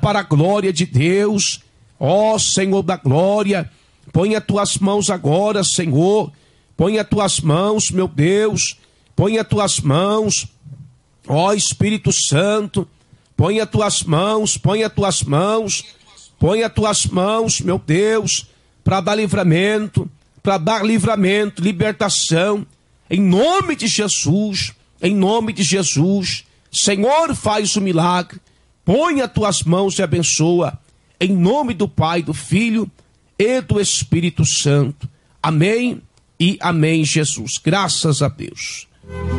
para a glória de Deus. Ó Senhor da glória, põe as tuas mãos agora, Senhor. Põe as tuas mãos, meu Deus. Põe as tuas mãos, ó Espírito Santo. Põe as tuas mãos, põe as tuas mãos. Põe as tuas mãos, meu Deus, para dar livramento, libertação. Em nome de Jesus, em nome de Jesus. Senhor, faz o milagre. Põe as tuas mãos e abençoa. Em nome do Pai, do Filho e do Espírito Santo. Amém e amém, Jesus. Graças a Deus.